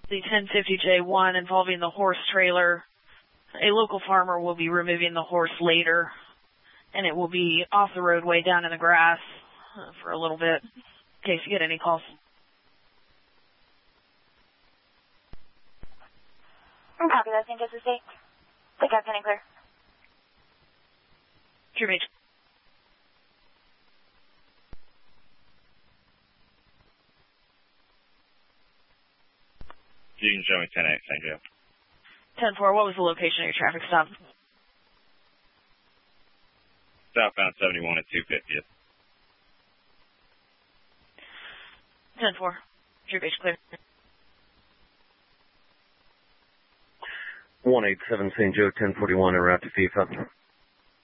the 1050J1 involving the horse trailer. A local farmer will be removing the horse later, and it will be off the roadway down in the grass for a little bit, in case you get any calls. Copy that, St. Joseph State. Take out, pending clear. True Beach. You can show me 10-8, thank you. 10-4, what was the location of your traffic stop? Southbound 71 at 250th. 10-4, True Beach clear. 187 St. Joe, 1041 en route to FIFA.